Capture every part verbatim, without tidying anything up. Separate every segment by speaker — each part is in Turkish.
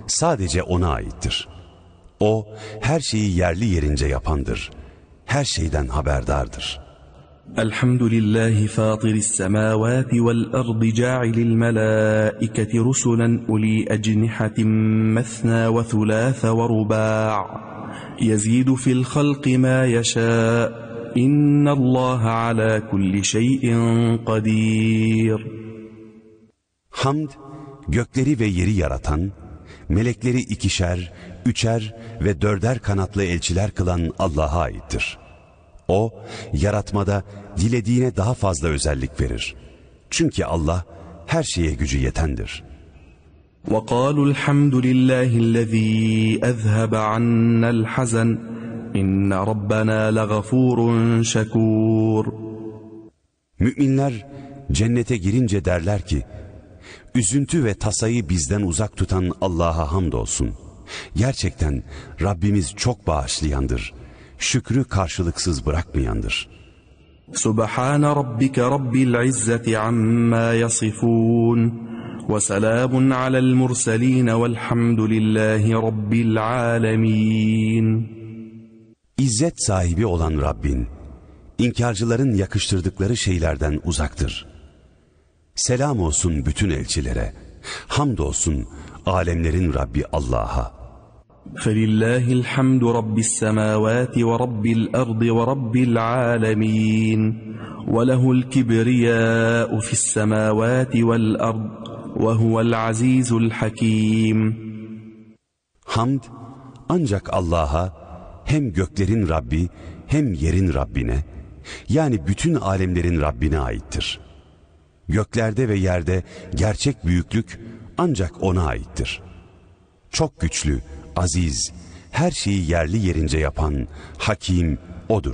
Speaker 1: sadece O'na aittir. O, her şeyi yerli yerince yapandır. Her şeyden haberdardır.
Speaker 2: Elhamdülillahi fâtiris semâvâti vel ardı câ'ilil melâiketi rusulen ulî ecnihatin mesnâ ve thulâthe ve rubâ' yezîdu fil halqi mâ yeşâ' innallâhe alâ kulli şeyin kadîr.
Speaker 1: Hamd, gökleri ve yeri yaratan, melekleri ikişer, üçer ve dörder kanatlı elçiler kılan Allah'a aittir. O, yaratmada dilediğine daha fazla özellik verir. Çünkü Allah her şeye gücü yetendir.
Speaker 2: وَقَالُوا الْحَمْدُ لِلَّهِ الَّذ۪ي أَذْهَبَ عَنَّا الْحَزَنَ اِنَّ رَبَّنَا لَغَفُورٌ شَكُورٌ.
Speaker 1: Müminler cennete girince derler ki, üzüntü ve tasayı bizden uzak tutan Allah'a hamdolsun. Gerçekten Rabbimiz çok bağışlayandır, şükrü karşılıksız bırakmayandır.
Speaker 2: Subhane rabbike rabbil izzeti amma yasifun ve selamun alel murselin velhamdülillahi rabbil alemin.
Speaker 1: İzzet sahibi olan Rabbin, inkarcıların yakıştırdıkları şeylerden uzaktır. Selam olsun bütün elçilere, hamdolsun alemlerin Rabbi Allah'a.
Speaker 2: فَلِلَّهِ الْحَمْدُ رَبِّ السَّمَاوَاتِ وَرَبِّ الْأَرْضِ وَرَبِّ الْعَالَمِينَ وَلَهُ الْكِبْرِيَاءُ فِي السَّمَاوَاتِ وَالْأَرْضِ وَهُوَ الْعَزِيزُ الْحَكِيمُ.
Speaker 1: Hamd ancak Allah'a, hem göklerin Rabbi hem yerin Rabbine, yani bütün alemlerin Rabbine aittir. Göklerde ve yerde gerçek büyüklük ancak O'na aittir. Çok güçlü, aziz, her şeyi yerli yerince yapan Hakim O'dur.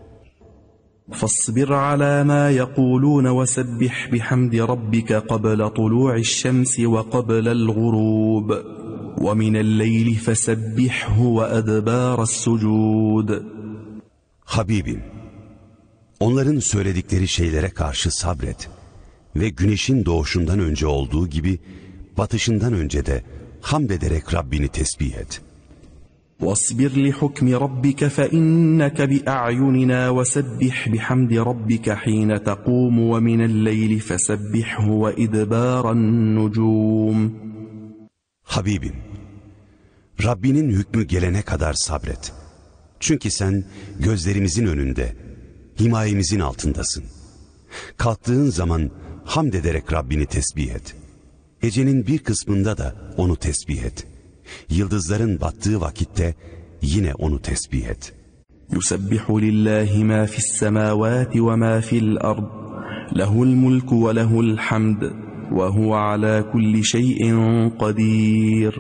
Speaker 2: فَاصْبِرْ عَلَى مَا يَقُولُونَ وَسَبِّحْ بِحَمْدِ رَبِّكَ قَبْلَ طُلُوعِ الشَّمْسِ وَقَبْلَ الْغُرُوبِ وَمِنَ اللَّيْلِ فَسَبِّحْهُ وَأَدْبَارَ السُّجُودِ.
Speaker 1: Habibim, onların söyledikleri şeylere karşı sabret ve güneşin doğuşundan önce olduğu gibi batışından önce de hamd ederek Rabbini tesbih et.
Speaker 2: وَاصْبِرْ لِحُكْمِ رَبِّكَ فَإِنَّكَ بِأَعْيُنِنَا وَسَبِّحْ بِحَمْدِ رَبِّكَ حِينَ تَقُومُ وَمِنَ اللَّيْلِ فَسَبِّحْهُ وَإِدْبَارَ النُّجُومِ.
Speaker 1: Habibim, Rabbinin hükmü gelene kadar sabret. Çünkü sen gözlerimizin önünde, himayemizin altındasın. Kalktığın zaman hamd ederek Rabbini tesbih et. Gecenin bir kısmında da onu tesbih et. Yıldızların battığı vakitte yine onu tesbih et.
Speaker 2: Yusebbihu lillahi ma fis semavati ve ma fil ard. Lehul mulku ve lehul hamd. Ve huve ala kulli şeyin kadir.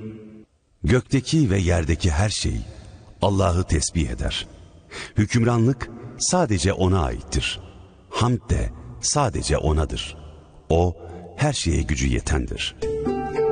Speaker 1: Gökteki ve yerdeki her şey Allah'ı tesbih eder. Hükümranlık sadece O'na aittir. Hamd de sadece O'nadır. O her şeye gücü yetendir.